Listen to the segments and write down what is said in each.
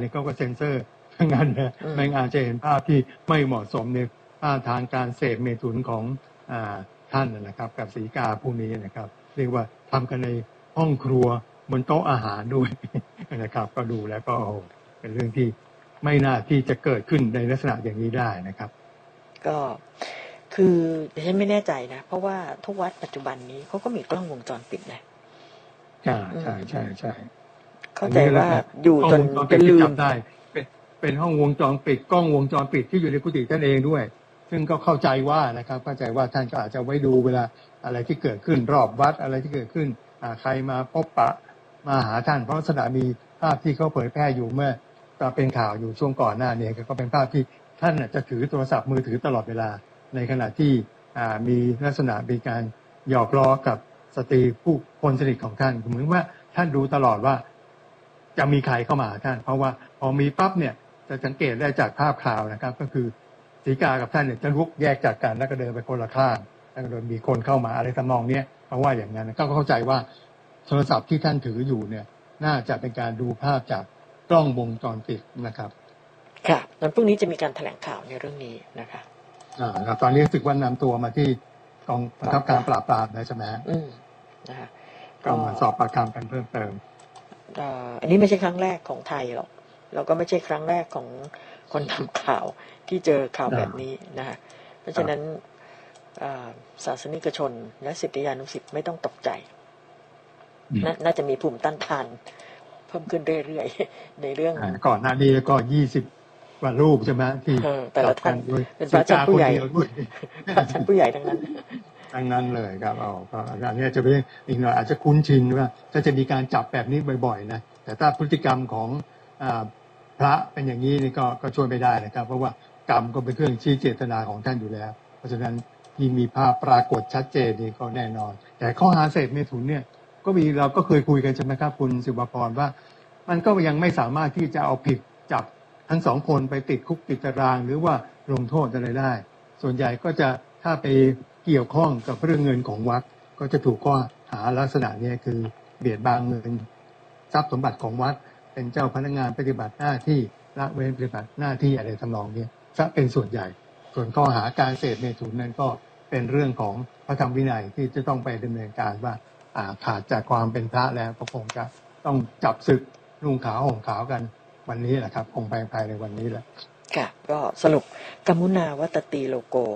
เนี่ยเขาก็เซ็นเซอร์ทั้งนั้นนะไม่งั้นจะเห็นภาพที่ไม่เหมาะสมในท่าทางการเสพเมถุนของท่านนะครับกับศรีกาผู้นี้นะครับเรียกว่าทำกันในห้องครัวบนโต๊ะอาหารด้วยนะครับก็ดูแล้วก็เป็นเรื่องที่ไม่น่าที่จะเกิดขึ้นในลักษณะอย่างนี้ได้นะครับก็คือฉันไม่แน่ใจนะเพราะว่าทุกวัดปัจจุบันนี้เขาก็มีกล้องวงจรปิดนะใช่เข้าใจว่าอยู่จนเป็นลืมได้เป็นห้องวงจรปิดกล้องวงจรปิดที่อยู่ในกุฏิท่านเองด้วยซึ่งก็เข้าใจว่านะครับเข้าใจว่าท่านก็อาจจะไว้ดูเวลาอะไรที่เกิดขึ้นรอบวัดอะไรที่เกิดขึ้นใครมาพบปะมาหาท่านเพราะสนามมีภาพที่เขาเผยแพร่อยู่เมื่อเป็นข่าวอยู่ช่วงก่อนหน้านี้ก็เป็นภาพที่ท่านจะถือโทรศัพท์มือถือตลอดเวลาในขณะที่มีลักษณะมีการหยอกล้อกับสตรีผู้คนสนิทของท่านเหมือนว่าท่านดูตลอดว่าจะมีใครเข้ามาหาท่านเพราะว่าพอมีปั๊บเนี่ยจะสังเกตได้จากภาพข่าวนะครับก็คือศรีกากับท่านเนี่ยจะลุกแยกจากกันแล้วก็เดินไปคนละข้างแล้วก็โดยมีคนเข้ามาอะไรทำนองเนี้ยเพราะว่าอย่างนั้นก็เข้าใจว่าโทรศัพท์ที่ท่านถืออยู่เนี่ยน่าจะเป็นการดูภาพจากกล้องวงจรปิดนะครับค่ะวันพรุ่งนี้จะมีการแถลงข่าวในเรื่องนี้นะคะครับตอนนี้รู้สึกว่านำตัวมาที่กองบังคับการปราบปรามใช่ไหมนะคะก็มาสอบปากคำกันเพิ่มเติมอันนี้ไม่ใช่ครั้งแรกของไทยหรอกแล้วก็ไม่ใช่ครั้งแรกของคนทำข่าวที่เจอข่าวแบบนี้นะคะเพราะฉะนั้นศาสนิกชนและศิษยานุศิษย์ไม่ต้องตกใจน่าจะมีภูมิต้านทานเพิ่มขึ้นเรื่อยๆในเรื่องก่อนหน้านี้ก็20 กว่ารูปใช่ไหมที่แต่ละท่านเป็นพระอาจารย์ผู้ใหญ่พระอาจารย์ผู้ใหญ่ทั้งนั้นเลยครับก็อันนี้จะเป็นอีกหน่อยอาจจะคุ้นชินว่าจะมีการจับแบบนี้บ่อยๆนะแต่ถ้าพฤติกรรมของพระเป็นอย่างนี้นี่ก็ช่วยไม่ได้นะครับเพราะว่ากรรมก็เป็นเครื่องชี้เจตนาของท่านอยู่แล้วเพราะฉะนั้นที่มีภาพปรากฏชัดเจนนี่ก็แน่นอนแต่ข้อหาเสพเมถุนเนี่ยก็มีเราก็เคยคุยกันใช่ไหมครับคุณศิวพรว่ามันก็ยังไม่สามารถที่จะเอาผิดจับทั้งสองคนไปติดคุกติดตารางหรือว่าลงโทษอะไรได้ส่วนใหญ่ก็จะถ้าไปเกี่ยวข้องกับเรื่องเงินของวัดก็จะถูกข้อหาลักษณะนี้คือเบียดบังเงินทรัพย์สมบัติของวัดเป็นเจ้าพนักงานปฏิบัติหน้าที่ละเว้นปฏิบัติหน้าที่อะไรทำนองนี้จะเป็นส่วนใหญ่ส่วนข้อหาการเสพเมถุนนั้นก็เป็นเรื่องของพระธรรมวินัยที่จะต้องไปดำเนินการว่าขาดจากความเป็นพระแล้วก็คงจะต้องจับศึกนุ่งขาวห่มขาวกันวันนี้แหละครับคงภายในวันนี้แหละค่ะก็สรุปกัมมุนาวัตตีโลโก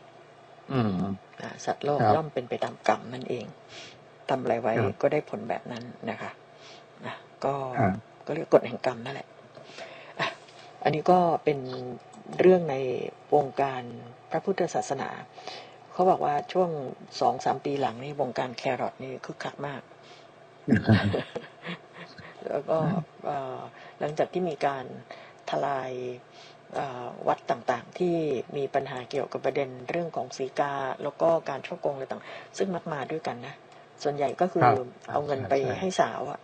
สัตว์โลกย่อมเป็นไปตามกรรมนั่นเองทำอะไรไว้ก็ได้ผลแบบนั้นนะคะก็เรียกกฎแห่งกรรมนั่นแหละอันนี้ก็เป็นเรื่องในวงการพระพุทธศาสนาเขาบอกว่าช่วง 2-3 ปีหลังนี้วงการแครอทนี่คึกคักมาก แล้วก็หลังจากที่มีการทลายวัดต่างๆที่มีปัญหาเกี่ยวกับประเด็นเรื่องของสีกาแล้วก็การช่อโกงอะไรต่างซึ่งมักมาด้วยกันนะส่วนใหญ่ก็คือเอาเงินไปให้สาวอ่ะ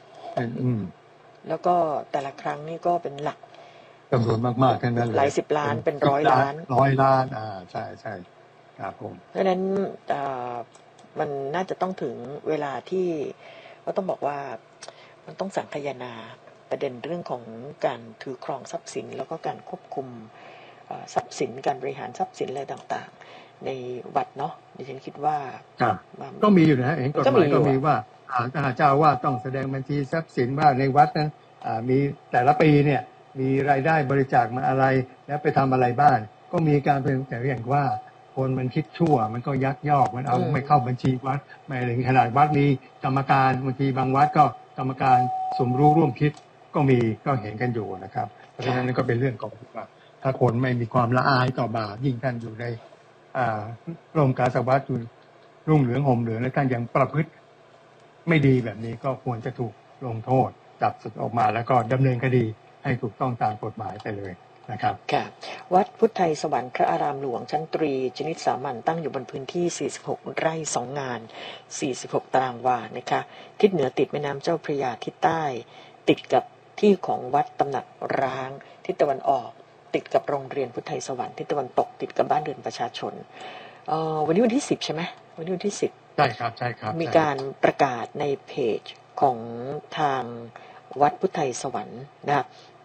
แล้วก็แต่ละครั้งนี่ก็เป็นหลักจำนวนมากๆกันนั่นเลยหลายสิบล้านเป็น100 ล้านใช่ครับผมเพราะฉะนั้นมันน่าจะต้องถึงเวลาที่ก็ต้องบอกว่ามันต้องสังคายนาประเด็นเรื่องของการถือครองทรัพย์สินแล้วก็การควบคุมทรัพย์สินการบริหารทรัพย์สินอะไรต่างๆในวัดเนาะดิฉันคิดว่าก็มีอยู่นะเห็นกฎหมายก็มีว่าเจ้าว่าต้องแสดงบัญชีทรัพย์สินว่าในวัดนั้นมีแต่ละปีเนี่ยมีรายได้บริจาคมาอะไรแล้วไปทำอะไรบ้างก็มีการเป็นแต่อย่างว่าคนมันคิดชั่วมันก็ยักยอกมันเอาไม่เข้าบัญชีวัดไม่ถึงขนาดวัดมีกรรมการบางทีบางวัดก็กรรมการสมรู้ร่วมคิดก็เห็นกันอยู่นะครับเพราะฉะนั้นก็เป็นเรื่องของว่าถ้าคนไม่มีความละอายต่อบาปยิ่งท่านอยู่ในร่มกาสาวพัสอยู่รุ่งเหลืองห่มเหลืองและท่านยังประพฤติไม่ดีแบบนี้ก็ควรจะถูกลงโทษจับศึกออกมาแล้วก็ดำเนินคดีให้ถูกต้องตามกฎหมายไปเลยนะครับค่ะวัดพุทธไทยสวรรค์พระอารามหลวงชั้นตรีชนิดสามัญตั้งอยู่บนพื้นที่46 ไร่ 2 งาน46 ตารางวานะคะทิศเหนือติดแม่น้ำเจ้าพระยาทิศใต้ติดกับที่ของวัดตำหนักร้างทิศตะวันออกติดกับโรงเรียนพุทธไทยสวรรค์ทิศตะวันตกติดกับบ้านเรือนประชาชนวันนี้วันที่10ใช่ไหมวันนี้วันที่10 ใช่ครับมีการประกาศในเพจของทางวัดพุทธไทยสวรรค์นะครับ